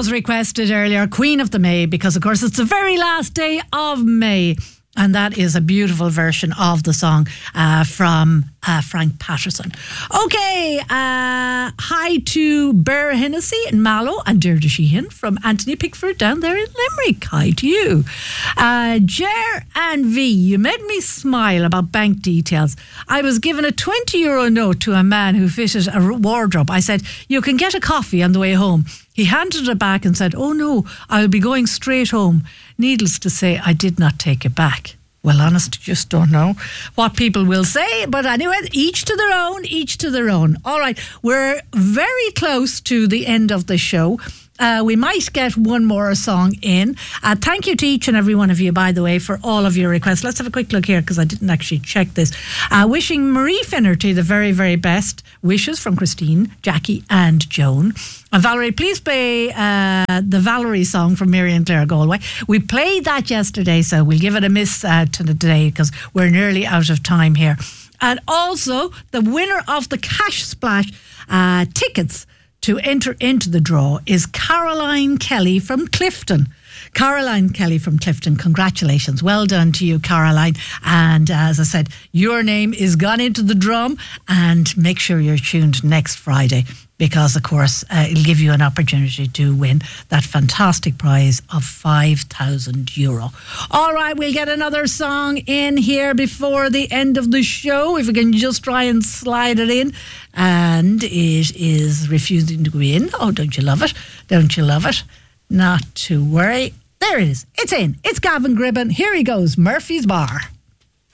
was requested earlier, Queen of the May, because of course it's the very last day of May. And that is a beautiful version of the song from Frank Patterson. Okay, hi to Bear Hennessy in Mallow and Deirdre Sheehan from Anthony Pickford down there in Limerick. Hi to you. Jer and V, you made me smile about bank details. I was given a €20 note to a man who fitted a wardrobe. I said, you can get a coffee on the way home. He handed it back and said, oh no, I'll be going straight home. Needless to say, I did not take it back. Well, honest, just don't know what people will say. But anyway, each to their own, each to their own. All right, we're very close to the end of the show. We might get one more song in. Thank you to each and every one of you, by the way, for all of your requests. Let's have a quick look here because I didn't actually check this. Wishing Marie Finnerty the very, very best wishes from Christine, Jackie and Joan. And Valerie, please play the Valerie song from Mary and Claire Galway. We played that yesterday, so we'll give it a miss today because we're nearly out of time here. And also, the winner of the Cash Splash tickets to enter into the draw is Caroline Kelly from Clifton. Caroline Kelly from Clifton, congratulations. Well done to you, Caroline. And as I said, your name is gone into the drum, and make sure you're tuned next Friday because, of course, it'll give you an opportunity to win that fantastic prize of €5,000. All right, we'll get another song in here before the end of the show, if we can just try and slide it in. And it is refusing to go in. Oh, don't you love it? Don't you love it? Not to worry. There it is. It's in. It's Gavin Gribben. Here he goes. Murphy's Bar.